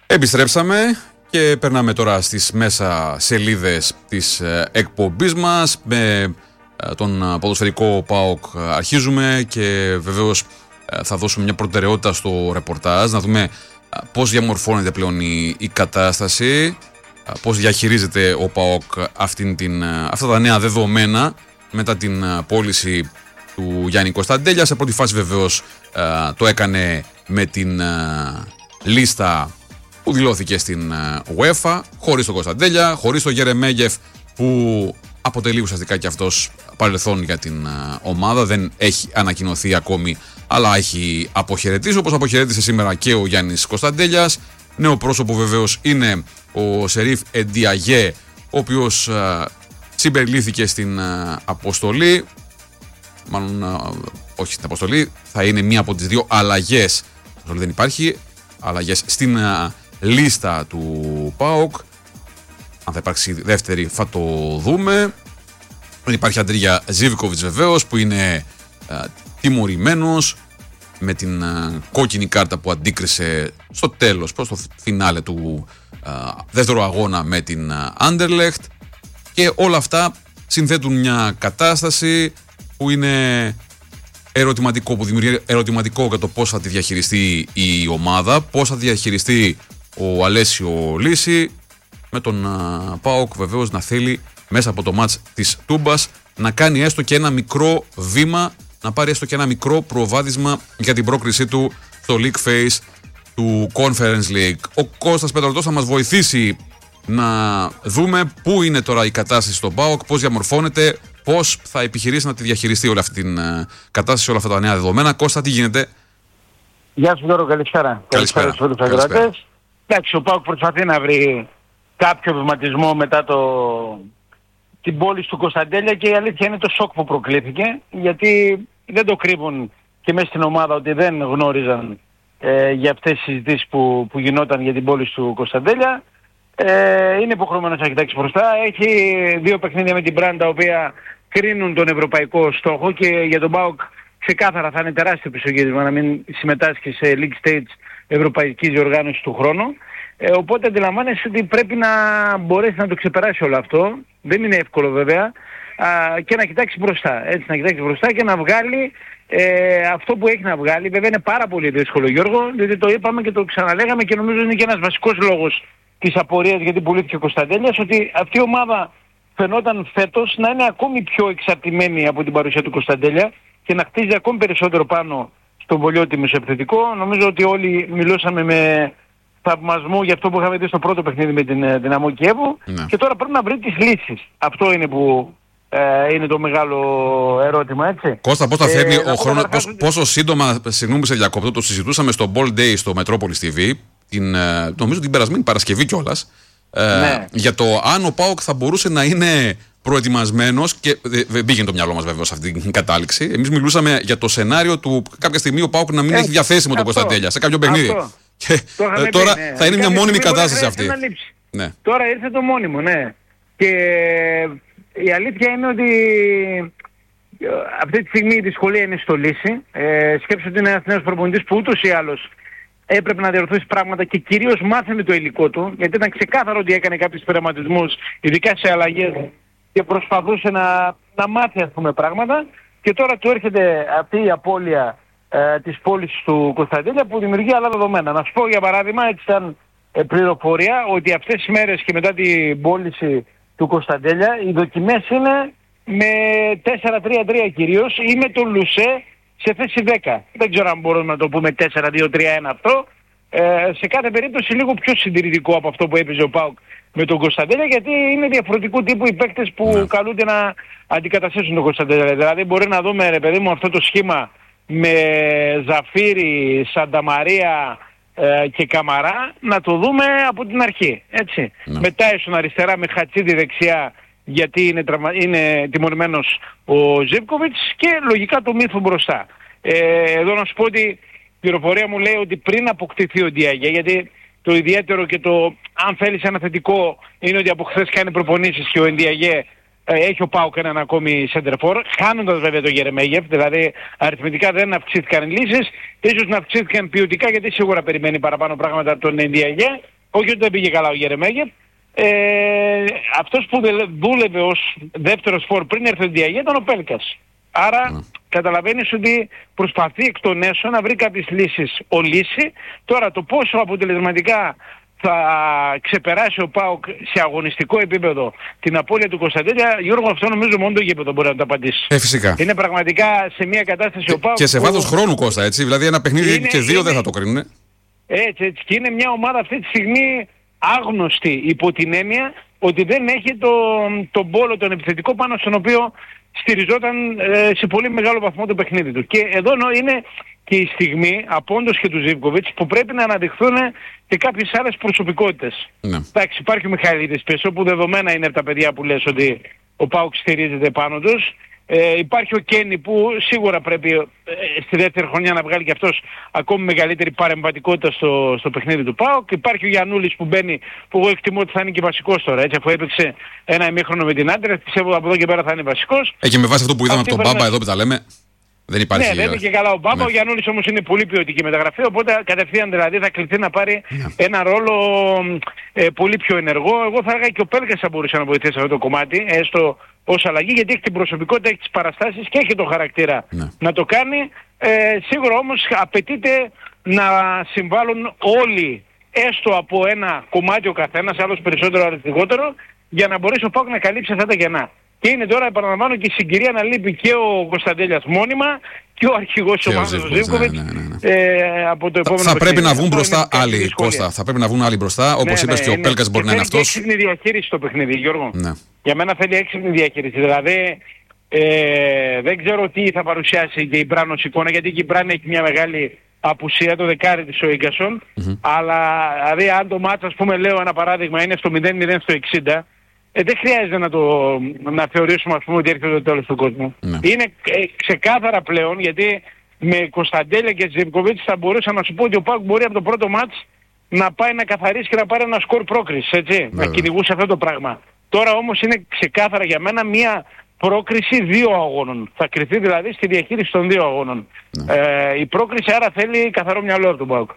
Επιστρέψαμε και περνάμε τώρα στις μέσα σελίδες της εκπομπής μας. Με τον ποδοσφαιρικό ΠΑΟΚ αρχίζουμε και βεβαίως θα δώσουμε μια προτεραιότητα στο ρεπορτάζ, να δούμε πώς διαμορφώνεται πλέον η κατάσταση, πώς διαχειρίζεται ο ΠΑΟΚ αυτά τα νέα δεδομένα μετά την πώληση του Γιάννη Κωνσταντέλια. Σε πρώτη φάση βεβαίως το έκανε με την λίστα που δηλώθηκε στην UEFA, χωρίς τον Κωνσταντέλια, χωρίς τον Γερεμέγεφ, που αποτελεί ουσιαστικά και αυτός παρελθόν για την ομάδα. Δεν έχει ανακοινωθεί ακόμη, αλλά έχει αποχαιρετήσει, όπως αποχαιρέτησε σήμερα και ο Γιάννης Κωνσταντέλιας. Νέο πρόσωπο βεβαίως είναι ο Σερίφ Εντιαγέ, ο οποίος συμπεριλήφθηκε στην αποστολή. Μάλλον όχι στην αποστολή, θα είναι μία από τις δύο αλλαγές. Δεν υπάρχει αλλαγές στην λίστα του ΠΑΟΚ. Αν θα υπάρξει δεύτερη θα το δούμε. Υπάρχει Αντρίγια Ζίβκοβιτς βεβαίως, που είναι τιμωρημένος με την κόκκινη κάρτα που αντίκρισε στο τέλος, προς το φινάλε του δεύτερου αγώνα με την Άντερλεχτ. Και όλα αυτά συνθέτουν μια κατάσταση που είναι ερωτηματικό, που δημιουργεί ερωτηματικό για το πώς θα τη διαχειριστεί η ομάδα, πώς θα διαχειριστεί ο Αλέσιο Λύση, με τον ΠΑΟΚ βεβαίως να θέλει μέσα από το μάτς της Τούμπας να κάνει έστω και ένα μικρό βήμα, να πάρει έστω και ένα μικρό προβάδισμα για την πρόκρισή του στο League Phase του Conference League. Ο Κώστας Πετρολτός θα μας βοηθήσει να δούμε πού είναι τώρα η κατάσταση στον ΠΑΟΚ, πώς διαμορφώνεται, πώς θα επιχειρήσει να τη διαχειριστεί όλη αυτή την κατάσταση, όλα αυτά τα νέα δεδομένα. Κώστα, τι γίνεται? Γεια σου Γιώργο, καλησπέρα. Καλησπέρα στους όλους τους ακροατές. Εντάξει, ο ΠΑΟΚ προσπαθεί να βρει κάποιο βηματισμό μετά την πώληση του Κωνσταντέλια, και η αλήθεια είναι το σοκ που προκλήθηκε, γιατί δεν το κρύβουν και μέσα στην ομάδα ότι δεν γνώριζαν για αυτές τις συζητήσεις που γινόταν για την πώληση του Κωνσταντέλια. Είναι υποχρεωμένος να κοιτάξει μπροστά. Έχει δύο παιχνίδια με την Μπραντ τα οποία κρίνουν τον ευρωπαϊκό στόχο, και για τον ΠΑΟΚ ξεκάθαρα θα είναι τεράστιο πισωγύρισμα να μην συμμετάσχει σε League Stage ευρωπαϊκής διοργάνωσης του χρόνου. Οπότε αντιλαμβάνεσαι ότι πρέπει να μπορέσει να το ξεπεράσει όλο αυτό. Δεν είναι εύκολο βέβαια. Και να κοιτάξει μπροστά. Έτσι, να κοιτάξει μπροστά και να βγάλει αυτό που έχει να βγάλει. Βέβαια είναι πάρα πολύ δύσκολο, Γιώργο, διότι το είπαμε και το ξαναλέγαμε, και νομίζω είναι και ένας βασικός λόγος της απορίας γιατί πουλήθηκε ο Κωνσταντέλιας, ότι αυτή η ομάδα φαινόταν φέτος να είναι ακόμη πιο εξαρτημένη από την παρουσία του Κωνσταντέλια και να χτίζει ακόμη περισσότερο πάνω στον πολιότιμο επιθετικό. Νομίζω ότι όλοι μιλούσαμε με θαυμασμό για αυτό που είχαμε δει στο πρώτο παιχνίδι με την Δυναμό Κιέβου, και τώρα πρέπει να βρει τις λύσεις. Αυτό είναι που είναι το μεγάλο ερώτημα, έτσι. Κώστα, πώς θα φέρνει ο χρόνος, πόσο σύντομα, συγγνώμη σε διακόπτω, το συζητούσαμε στο Ball Day στο Metropolis TV, νομίζω την περασμένη Παρασκευή κιόλας, για το αν ο ΠΑΟΚ θα μπορούσε να είναι προετοιμασμένος, και δεν πήγαινε το μυαλό μας βέβαια σε αυτή την κατάληξη. Εμείς μιλούσαμε για το σενάριο του κάποια στιγμή ο ΠΑΟΚ να μην έχει διαθέσιμο τον Κωνσταντέλια σε κάποιο παιχνίδι. Και τώρα θα είναι μια μόνιμη κατάσταση αυτή. Ναι. Τώρα ήρθε το μόνιμο, ναι. Και η αλήθεια είναι ότι αυτή τη στιγμή η δυσκολία είναι στο Λύση. Σκέψου ότι είναι ένας νέος προπονητής που ούτως ή άλλως έπρεπε να διορθώσει πράγματα και κυρίως μάθαινε το υλικό του, γιατί ήταν ξεκάθαρο ότι έκανε κάποιους πειραματισμούς, ειδικά σε αλλαγές, και προσπαθούσε να μάθει, ας πούμε, πράγματα, και τώρα του έρχεται αυτή η απώλεια της πώλησης του Κωνσταντέλια που δημιουργεί άλλα δεδομένα. Να σου πω για παράδειγμα, έτσι σαν πληροφορία, ότι αυτές τις μέρες και μετά την πώληση του Κωνσταντέλια οι δοκιμές είναι με 4-3-3 κυρίως, ή με τον Λουσέ σε θέση 10. Δεν ξέρω αν μπορούμε να το πούμε 4-2-3-1 αυτό. Σε κάθε περίπτωση λίγο πιο συντηρητικό από αυτό που έπαιζε ο ΠΑΟΚ με τον Κωνσταντέλια, γιατί είναι διαφορετικού τύπου οι παίκτες που καλούνται να αντικαταστήσουν τον Κωνσταντέλια. Δηλαδή μπορεί να δούμε, ρε παιδί μου, αυτό το σχήμα με Ζαφύρι, Σανταμαρία και Καμαρά, να το δούμε από την αρχή, έτσι. Μετά ίσον αριστερά με Χατσίδη δεξιά, γιατί είναι τιμωρημένος ο Ζίβκοβιτς, και λογικά το Μύθο μπροστά. Εδώ να σου πω ότι η πληροφορία μου λέει ότι πριν αποκτηθεί ο Ντιαγέ, γιατί το ιδιαίτερο και το, αν θέλεις, ένα θετικό είναι ότι από χθες κάνει προπονήσεις και ο Ντιαγέ έχει ο ΠΑΟΚ έναν ακόμη σεντερφόρ, χάνοντας βέβαια το Γερεμέγεφ, δηλαδή αριθμητικά δεν αυξήθηκαν οι λύσεις, ίσως να αυξήθηκαν ποιοτικά, γιατί σίγουρα περιμένει παραπάνω πράγματα από τον Ντιαγέ. Όχι ότι δεν πήγε καλά ο Γερεμέγεφ. Αυτός που δούλευε ως δεύτερος φορ πριν έρθει ο Διαγέ ήταν ο Πέλκας. Άρα καταλαβαίνεις ότι προσπαθεί εκ των έσω να βρει κάποιες λύσεις ο Λύση. Τώρα το πόσο αποτελεσματικά θα ξεπεράσει ο ΠΑΟΚ σε αγωνιστικό επίπεδο την απώλεια του Κωνσταντέλια, Γιώργο, αυτό νομίζω μόνο το γήπεδο μπορεί να το απαντήσει. Φυσικά. Είναι πραγματικά σε μια κατάσταση ο ΠΑΟΚ. Και σε βάθος χρόνου, Κώστα, έτσι. Δηλαδή ένα παιχνίδι και δύο δεν θα το κρίνουν. Έτσι. Και είναι μια ομάδα αυτή τη στιγμή άγνωστη υπό την έννοια ότι δεν έχει τον πόλο, τον επιθετικό πάνω στον οποίο στηριζόταν σε πολύ μεγάλο βαθμό το παιχνίδι του. Και εδώ είναι και η στιγμή από όντως και του Ζίβκοβιτς που πρέπει να αναδειχθούν και κάποιες άλλες προσωπικότητες. Ναι. Εντάξει, υπάρχει ο Μιχαηλίδης πίσω που δεδομένα είναι από τα παιδιά που λες ότι ο ΠΑΟΚ στηρίζεται πάνω τους. Υπάρχει ο Κένι που σίγουρα πρέπει στη δεύτερη χρονιά να βγάλει και αυτός ακόμη μεγαλύτερη παρεμβατικότητα στο παιχνίδι του ΠΑΟΚ. Υπάρχει ο Γιαννούλης που μπαίνει, που εγώ εκτιμώ ότι θα είναι και βασικός τώρα, έτσι, αφού έπαιξε ένα ημίχρονο με την Άντρες, πιστεύω από εδώ και πέρα θα είναι βασικός. Και με βάση αυτό που είδαμε από τον Μπάμπα εδώ που τα λέμε, δεν υπάρχει. Ναι, δεν είναι και καλά ο Μπάμπα. Ναι. Ο Γιαννούλης όμως είναι πολύ ποιοτική μεταγραφή, οπότε κατευθείαν δηλαδή θα κληθεί να πάρει ένα ρόλο πολύ πιο ενεργό. Εγώ θα έλεγα και ο Πέλκας θα μπορούσε να βοηθήσει αυτό το κομμάτι, έστω ως αλλαγή, γιατί έχει την προσωπικότητα, έχει τις παραστάσεις και έχει το χαρακτήρα να το κάνει. Σίγουρα όμως απαιτείται να συμβάλλουν όλοι, έστω από ένα κομμάτι ο καθένας, άλλος περισσότερο, άλλος λιγότερο, για να μπορέσει ο ΠΑΟΚ να καλύψει αυτά τα κενά. Και είναι τώρα, επαναλαμβάνω, και η συγκυρία να λείπει και ο Κωνσταντέλιας μόνιμα και ο αρχηγός της ομάδας του Ζίβκοβιτς από το επόμενο. Θα πρέπει να βγουν μπροστά άλλοι, Κώστα. Θα πρέπει να βγουν άλλοι μπροστά. Όπως είπες και ο Πέλκας μπορεί να είναι αυτός. Θέλει έξυπνη διαχείριση στο παιχνίδι, Γιώργο. Για μένα θέλει έξυπνη διαχείριση. Δηλαδή δεν ξέρω τι θα παρουσιάσει και η Μπράν ως εικόνα, γιατί και η Μπράν έχει μια μεγάλη απουσία, το δεκάρι της ο Ίγκασον. Αλλά δηλαδή αν το μάτς, ας πούμε, λέω ένα παράδειγμα, είναι στο 0-0 στο 60. Δεν χρειάζεται να θεωρήσουμε, ας πούμε, ότι έρχεται το τέλος του κόσμου. Είναι ξεκάθαρα πλέον, γιατί με Κωνσταντέλια και Ζιβκοβίτς θα μπορούσα να σου πω ότι ο ΠΑΟΚ μπορεί από το πρώτο μάτς να πάει να καθαρίσει και να πάρει ένα σκορ πρόκριση, έτσι, να κυνηγούσε αυτό το πράγμα. Τώρα όμως είναι ξεκάθαρα για μένα μια πρόκριση 2 αγώνων. Θα κρυθεί δηλαδή στη διαχείριση των 2 αγώνων. Η πρόκριση άρα θέλει καθαρό μυαλό από τον ΠΑΟΚ.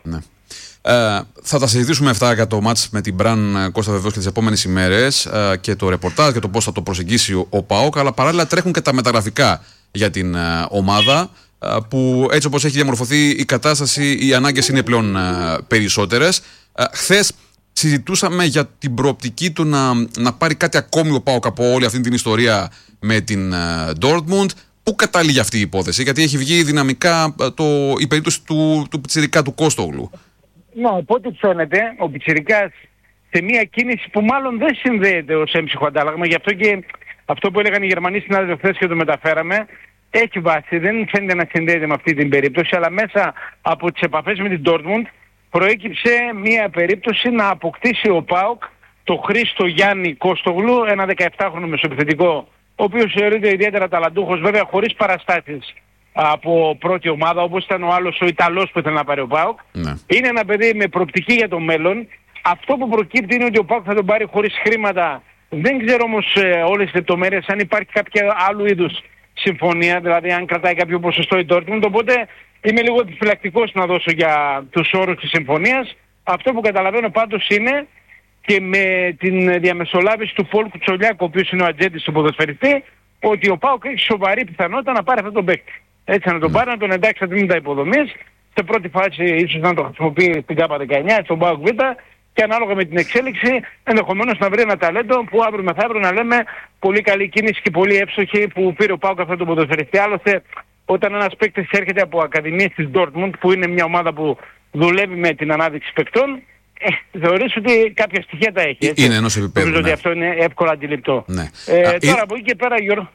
Θα τα συζητήσουμε αυτά για το μάτς με την Μπραν, Κώστα, βεβαίως, και τις επόμενες ημέρες, και το ρεπορτάζ και το πώς θα το προσεγγίσει ο ΠΑΟΚ, αλλά παράλληλα τρέχουν και τα μεταγραφικά για την ομάδα, που έτσι όπως έχει διαμορφωθεί η κατάσταση, οι ανάγκες είναι πλέον περισσότερες. Χθες συζητούσαμε για την προοπτική του να πάρει κάτι ακόμη ο ΠΑΟΚ από όλη αυτή την ιστορία με την Dortmund. Πού κατάληγε αυτή η υπόθεση, γιατί έχει βγει δυναμικά η περίπτωση του πιτσιρικά του Κόστογλου. Ναι, από ό,τι φαίνεται, ο πιτσιρικάς σε μια κίνηση που μάλλον δεν συνδέεται ως έμψυχο αντάλλαγμα, γι' αυτό και αυτό που έλεγαν οι Γερμανοί συνάδελφοι χθες και το μεταφέραμε, έχει βάση, δεν φαίνεται να συνδέεται με αυτή την περίπτωση, αλλά μέσα από τις επαφές με την Dortmund προέκυψε μια περίπτωση να αποκτήσει ο ΠΑΟΚ το Χρήστο Γιάννη Κόστογλου, ένα 17χρονο μεσοεπιθετικό, ο οποίος θεωρείται ιδιαίτερα ταλαντούχος, βέβαια χωρίς παραστάσεις από πρώτη ομάδα, όπως ήταν ο άλλος ο Ιταλός που ήθελε να πάρει ο ΠΑΟΚ. Είναι ένα παιδί με προοπτική για το μέλλον. Αυτό που προκύπτει είναι ότι ο ΠΑΟΚ θα τον πάρει χωρίς χρήματα. Δεν ξέρω όμως όλες τις λεπτομέρειες, αν υπάρχει κάποια άλλου είδους συμφωνία, δηλαδή αν κρατάει κάποιο ποσοστό η Dortmund. Οπότε είμαι λίγο επιφυλακτικός να δώσω για τους όρους της συμφωνίας. Αυτό που καταλαβαίνω πάντως είναι, και με την διαμεσολάβηση του Πολ Κουτσολιάκου, ο οποίος είναι ο ατζέντης του ποδοσφαιριστή, ότι ο ΠΑΟΚ έχει σοβαρή πιθανότητα να πάρει αυτόν τον παίκτη. Έτσι, να τον πάρει, να τον εντάξει στα τμήματα υποδομής. Σε πρώτη φάση ίσως να το χρησιμοποιεί στην ΚΑΠΑ19, στον ΠΑΟΚ Β, και ανάλογα με την εξέλιξη ενδεχομένως να βρει ένα ταλέντο που αύριο μεθαύριο να λέμε πολύ καλή κίνηση και πολύ εύστοχη που πήρε ο ΠΑΟΚ αυτόν τον ποδοσφαιριστή. Άλλωστε, όταν ένας παίκτης έρχεται από ακαδημίες της Dortmund, που είναι μια ομάδα που δουλεύει με την ανάδειξη παικτών, θεωρείς ότι κάποια στοιχεία τα έχει. Έτσι. Είναι ενός επίπεδου. Νομίζω ότι αυτό είναι εύκολα αντιληπτό. Τώρα από εκεί και πέρα, Γιώργο.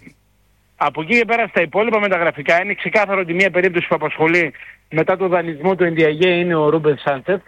Από εκεί και πέρα στα υπόλοιπα μεταγραφικά είναι ξεκάθαρο ότι μια περίπτωση που απασχολεί μετά το δανεισμό του Ενδιαγέ είναι ο Ρούμπεν Σάντσεφ,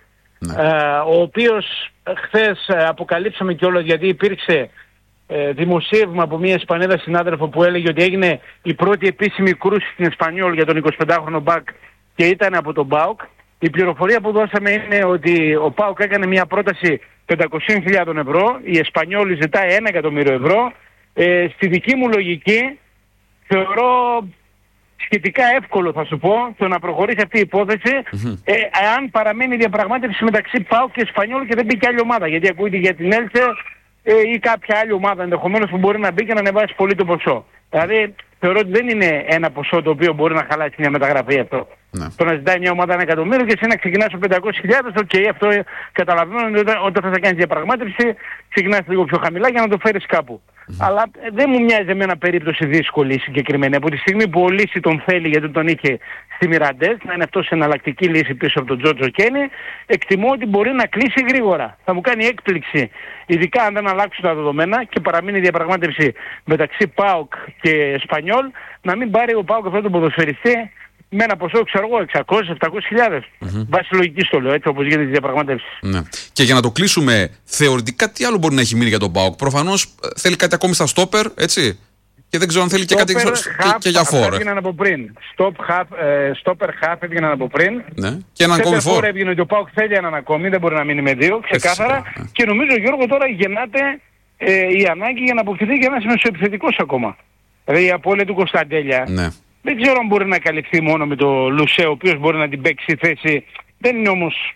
ο οποίος χθες αποκαλύψαμε κιόλας, γιατί υπήρξε δημοσίευμα από μια Ισπανίδα συνάδελφο που έλεγε ότι έγινε η πρώτη επίσημη κρούση στην Εσπανιόλ για τον 25χρονο μπακ και ήταν από τον ΠΑΟΚ. Η πληροφορία που δώσαμε είναι ότι ο ΠΑΟΚ έκανε μια πρόταση 500.000 ευρώ, η Εσπανιόλ ζητάει 1 εκατομμύριο ευρώ. Στη δική μου λογική θεωρώ σχετικά εύκολο, θα σου πω, το να προχωρήσει αυτή η υπόθεση, αν παραμένει η διαπραγμάτευση μεταξύ ΠΑΟΚ και Εσπανιόλ και δεν μπει και άλλη ομάδα. Γιατί ακούγεται για την Έλτσε ή κάποια άλλη ομάδα ενδεχομένως που μπορεί να μπει και να ανεβάσει πολύ το ποσό. Δηλαδή θεωρώ ότι δεν είναι ένα ποσό το οποίο μπορεί να χαλάσει μια μεταγραφή αυτό. Ναι. Το να ζητάει μια ομάδα 1 εκατομμύριο και εσύ να ξεκινάς από 500.000, αυτό καταλαβαίνω ότι όταν θα κάνεις διαπραγμάτευση ξεκινάς λίγο πιο χαμηλά για να το φέρεις κάπου. Αλλά δεν μου μοιάζει εμένα περίπτωση δύσκολη συγκεκριμένη. Από τη στιγμή που ο Λύση τον θέλει γιατί τον είχε στη Μιραντές, να είναι αυτός εναλλακτική λύση πίσω από τον Τζότζο Κένι, εκτιμώ ότι μπορεί να κλείσει γρήγορα. Θα μου κάνει έκπληξη, ειδικά αν δεν αλλάξουν τα δεδομένα και παραμείνει η διαπραγμάτευση μεταξύ ΠΑΟΚ και Εσπανιόλ, να μην πάρει ο ΠΑΟΚ αυτό τον ποδοσφαιριστή με ένα ποσό, ξέρω εγώ, 600-700.000. Βάσει λογικής το λέω, έτσι όπως γίνεται η διαπραγμάτευση. Ναι. Και για να το κλείσουμε, θεωρητικά τι άλλο μπορεί να έχει μείνει για τον ΠΑΟΚ? Προφανώς θέλει κάτι ακόμη στα στόπερ, έτσι. Και δεν ξέρω αν θέλει και κάτι και για φόρ. Έβγαιναν από πριν. Stopper half έβγαιναν από πριν. Ναι. Και έναν ακόμη φόρ. Έβγαινε ότι ο ΠΑΟΚ θέλει έναν ακόμη, δεν μπορεί να μείνει με δύο, ξεκάθαρα. Και νομίζω, Γιώργο, τώρα γεννάται η ανάγκη για να αποκτηθεί και ένας μεσοεπιθετικός ακόμα. Δηλαδή η απώλεια του Κωνσταντέλια. Ναι. Δεν ξέρω αν μπορεί να καλυφθεί μόνο με το Λουσέ, ο οποίος μπορεί να την παίξει στη θέση. Δεν είναι όμως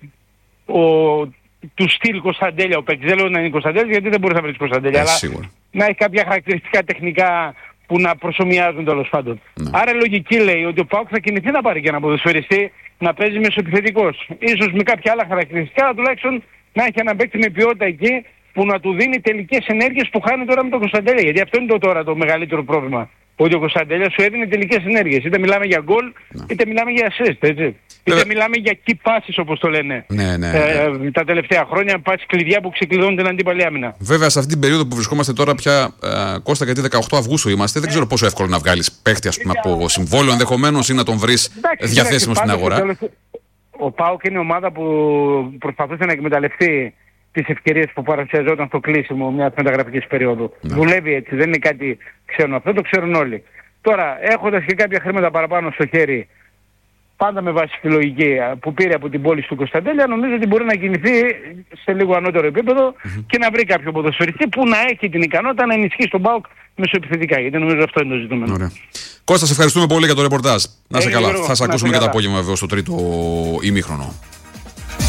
του στυλ Κωνσταντέλια ο παίκτης. Δεν λέω να είναι Κωνσταντέλια γιατί δεν μπορεί να βρει Κωνσταντέλια. Αλλά σίγουρα. Να έχει κάποια χαρακτηριστικά τεχνικά που να προσομοιάζουν τέλος πάντων. Ναι. Άρα η λογική λέει ότι ο ΠΑΟΚ θα κινηθεί να πάρει και ένα ποδοσφαιριστή να παίζει μεσοεπιθετικός. Ίσως με κάποια άλλα χαρακτηριστικά, αλλά τουλάχιστον να έχει ένα παίκτη με ποιότητα εκεί που να του δίνει τελικές ενέργειες που χάνει τώρα με τον Κωνσταντέλια. Γιατί αυτό είναι τώρα το μεγαλύτερο πρόβλημα. Ότι ο Κωνσταντέλια σου έδινε τελικές ενέργειες. Είτε μιλάμε για γκολ, είτε μιλάμε για assist, έτσι. Είτε μιλάμε για key passes όπως το λένε. Τα τελευταία χρόνια, πάσεις κλειδιά που ξεκλειδώνουν την αντίπαλη άμυνα. Βέβαια, σε αυτή την περίοδο που βρισκόμαστε τώρα πια, Κώστα, γιατί 18 Αυγούστου είμαστε, δεν ξέρω πόσο εύκολο να βγάλεις παίχτη, ας πούμε, από συμβόλαιο ενδεχομένως ή να τον βρεις διαθέσιμο στην αγορά. Ο ΠΑΟΚ είναι ομάδα που προσπαθούσε να εκμεταλλευτεί τις ευκαιρίες που παρουσιαζόταν στο κλείσιμο μιας μεταγραφικής περίοδου. Δουλεύει έτσι, δεν είναι κάτι ξένο. Αυτό το ξέρουν όλοι. Τώρα, έχοντας και κάποια χρήματα παραπάνω στο χέρι, πάντα με βάση τη λογική που πήρε από την πόλη του Κωνσταντέλια, νομίζω ότι μπορεί να κινηθεί σε λίγο ανώτερο επίπεδο και να βρει κάποιο ποδοσφαιριστή που να έχει την ικανότητα να ενισχύσει τον ΠΑΟΚ μεσοεπιθετικά. Γιατί νομίζω αυτό είναι το ζητούμενο. Ωραία. Κώστα, σε ευχαριστούμε πολύ για το ρεπορτάζ. Να είσαι καλά. Θα σε ακούσουμε και το απόγευμα, βέβαια, στο τρίτο ημίχρονο.